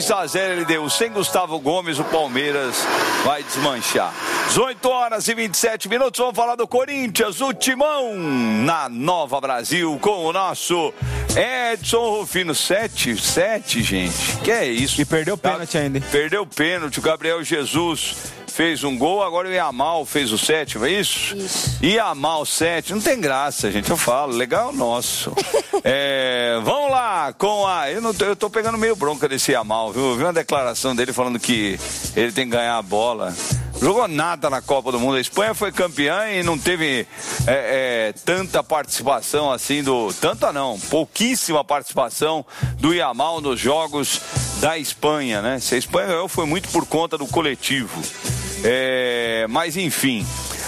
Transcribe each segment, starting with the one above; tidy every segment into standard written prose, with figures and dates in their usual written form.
2-0 ele deu. Sem Gustavo Gomes, o Palmeiras vai desmanchar. 18h27. Vamos falar do Corinthians, o Timão na Nova Brasil com o nosso Edson Rufino. 7, gente. Que é isso? E perdeu o pênalti ainda. Perdeu o pênalti. O Gabriel Jesus fez um gol, agora o Yamal fez o 7, é isso? Isso. Yamal 7, não tem graça, gente, eu falo, legal nosso. Vamos lá com a... Eu tô pegando meio bronca desse Yamal, viu? Eu vi uma declaração dele falando que ele tem que ganhar a bola. Jogou nada na Copa do Mundo. A Espanha foi campeã e não teve tanta participação assim pouquíssima participação do Yamal nos jogos da Espanha, né? Se a Espanha ganhou foi muito por conta do coletivo. Mas enfim,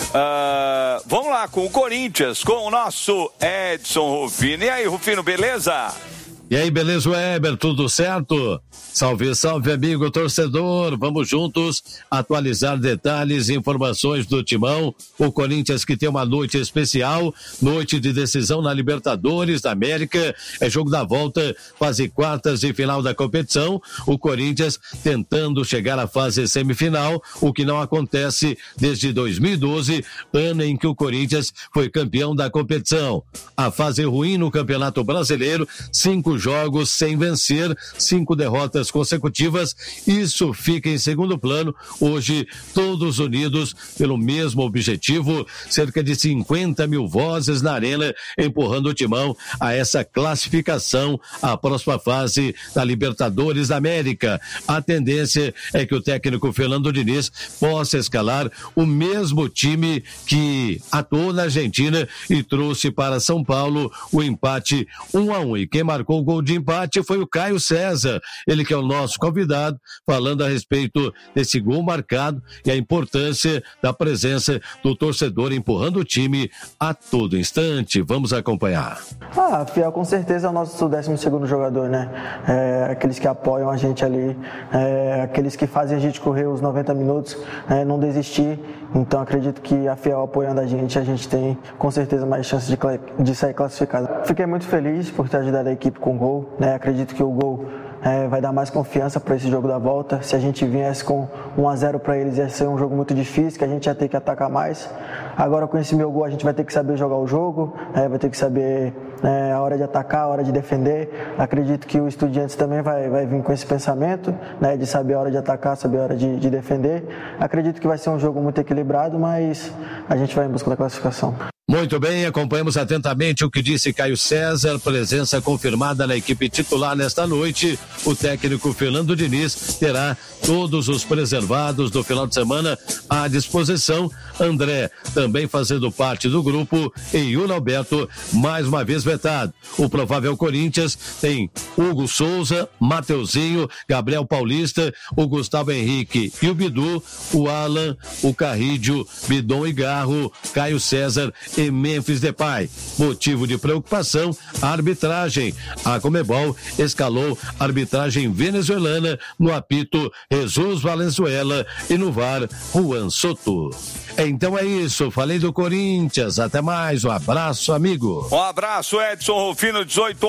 vamos lá com o Corinthians, com o nosso Edson Rufino. E aí, Rufino, beleza? E aí, beleza, Weber, tudo certo? Salve, salve, amigo torcedor. Vamos juntos atualizar detalhes e informações do Timão. O Corinthians que tem uma noite especial, noite de decisão na Libertadores da América. É jogo da volta, fase quartas e final da competição. O Corinthians tentando chegar à fase semifinal, o que não acontece desde 2012, ano em que o Corinthians foi campeão da competição. A fase ruim no Campeonato Brasileiro, 5 jogos sem vencer, 5 derrotas consecutivas, isso fica em segundo plano. Hoje, todos unidos pelo mesmo objetivo, cerca de 50 mil vozes na arena, empurrando o Timão a essa classificação à próxima fase da Libertadores da América. A tendência é que o técnico Fernando Diniz possa escalar o mesmo time que atuou na Argentina e trouxe para São Paulo o empate 1-1. E quem marcou o gol de empate foi o Caio César, ele que é o nosso convidado, falando a respeito desse gol marcado e a importância da presença do torcedor empurrando o time a todo instante. Vamos acompanhar. Fiel com certeza é o nosso 12º jogador, né? Aqueles que apoiam a gente ali, aqueles que fazem a gente correr os 90 minutos, não desistir. Então acredito que a Fiel apoiando a gente tem com certeza mais chance de sair classificado. Fiquei muito feliz por ter ajudado a equipe com o gol, né? Acredito que o gol vai dar mais confiança para esse jogo da volta. Se a gente viesse com 1-0 para eles, ia ser um jogo muito difícil, que a gente ia ter que atacar mais. Agora com esse meu gol a gente vai ter que saber jogar o jogo, vai ter que saber a hora de atacar, a hora de defender. Acredito que o Estudiantes também vai vir com esse pensamento, né, de saber a hora de atacar, saber a hora de defender. Acredito que vai ser um jogo muito equilibrado, mas a gente vai em busca da classificação. Muito bem, acompanhamos atentamente o que disse Caio César, presença confirmada na equipe titular nesta noite. O técnico Fernando Diniz terá todos os preservados do final de semana à disposição. André também fazendo parte do grupo e Yuri Alberto mais uma vez vetado. O provável Corinthians tem Hugo Souza, Mateuzinho, Gabriel Paulista, o Gustavo Henrique e o Bidu, o Alan, o Carrídio, Bidon e Garro, Caio César e Memphis Depay. Motivo de preocupação, a arbitragem. A Conmebol escalou a arbitragem venezuelana no apito Jesus Valenzuela e no VAR Juan Soto. Então é isso, falei do Corinthians, até mais, um abraço, amigo. Um abraço, Edson Rufino,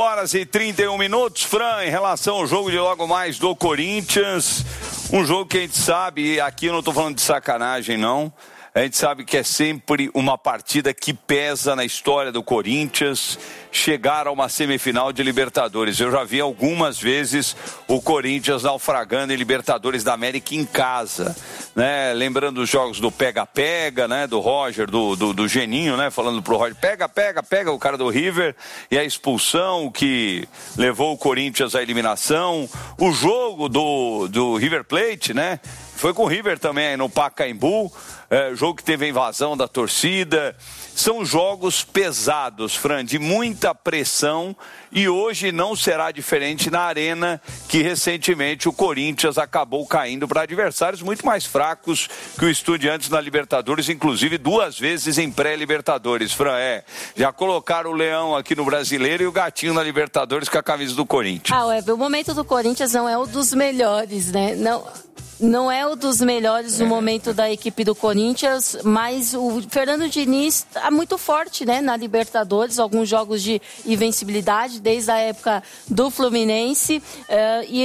18h31. Fran, em relação ao jogo de logo mais do Corinthians, um jogo que a gente sabe, e aqui eu não estou falando de sacanagem não, a gente sabe que é sempre uma partida que pesa na história do Corinthians chegar a uma semifinal de Libertadores. Eu já vi algumas vezes o Corinthians naufragando em Libertadores da América em casa, né? Lembrando os jogos do pega-pega, né? Do Roger, do Geninho, né? Falando pro Roger, pega, o cara do River, e a expulsão que levou o Corinthians à eliminação. O jogo do River Plate, né? Foi com o River também aí no Pacaembu, jogo que teve a invasão da torcida. São jogos pesados, Fran, de muita pressão, e hoje não será diferente na Arena, que recentemente o Corinthians acabou caindo para adversários muito mais fracos que o Estudiantes na Libertadores, inclusive 2 vezes em pré-Libertadores. Fran, já colocaram o Leão aqui no Brasileiro e o Gatinho na Libertadores com a camisa do Corinthians. O momento do Corinthians não é o dos melhores, né? Não é o dos melhores no momento da equipe do Corinthians, mas o Fernando Diniz está muito forte, né, na Libertadores, alguns jogos de invencibilidade desde a época do Fluminense, e